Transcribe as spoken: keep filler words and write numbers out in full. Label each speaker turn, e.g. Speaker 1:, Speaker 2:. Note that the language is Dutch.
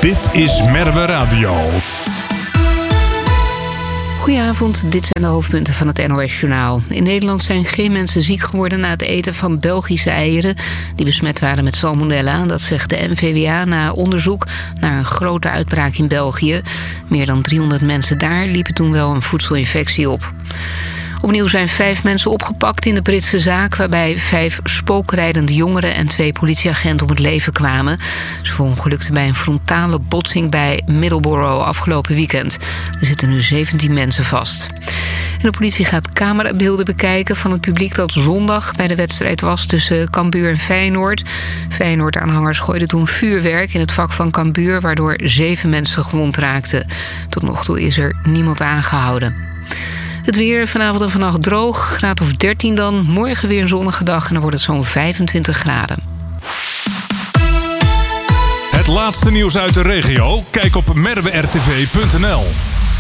Speaker 1: Dit is Merwe Radio.
Speaker 2: Goedenavond, dit zijn de hoofdpunten van het N O S-journaal. In Nederland zijn geen mensen ziek geworden na het eten van Belgische eieren die besmet waren met salmonella. Dat zegt de N V W A na onderzoek naar een grote uitbraak in België. Meer dan driehonderd mensen daar liepen toen wel een voedselinfectie op. Opnieuw zijn vijf mensen opgepakt in de Britse zaak, waarbij vijf spookrijdende jongeren en twee politieagenten om het leven kwamen. Ze verongelukten bij een frontale botsing bij Middleborough afgelopen weekend. Er zitten nu zeventien mensen vast. En de politie gaat camerabeelden bekijken van het publiek dat zondag bij de wedstrijd was tussen Cambuur en Feyenoord. Feyenoord-aanhangers gooiden toen vuurwerk in het vak van Cambuur, waardoor zeven mensen gewond raakten. Tot nog toe is er niemand aangehouden. Het weer vanavond en vannacht droog, graad of dertien dan. Morgen weer een zonnige dag en dan wordt het zo'n vijfentwintig graden.
Speaker 1: Het laatste nieuws uit de regio? Kijk op merwe r t v punt n l.